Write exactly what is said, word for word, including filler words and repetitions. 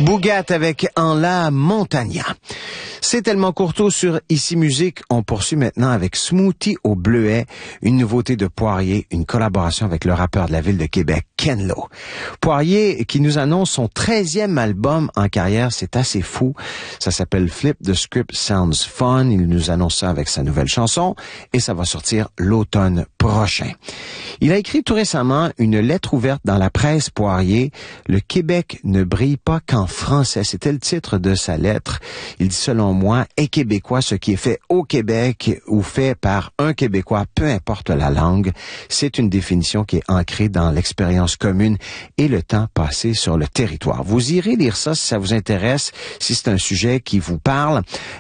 Bougat avec En la Montagna. C'est tellement courto sur Ici Musique. On poursuit maintenant avec Smoothie au bleuet, une nouveauté de Poirier, une collaboration avec le rappeur de la ville de Québec, Ken Lo. Poirier qui nous annonce son treizième album en carrière, c'est assez fou. Ça s'appelle Flip the Script Sounds Fun. Il nous annonce ça avec sa nouvelle chanson et ça va sortir l'automne prochain. Il a écrit tout récemment une lettre ouverte dans la presse Poirier. Le Québec ne brille pas qu'en français. C'était le titre de sa lettre. Il dit selon moi, est québécois ce qui est fait au Québec ou fait par un Québécois, peu importe la langue. C'est une définition qui est ancrée dans l'expérience commune et le temps passé sur le territoire. Vous irez lire ça si ça vous intéresse, si c'est un sujet qui vous parle.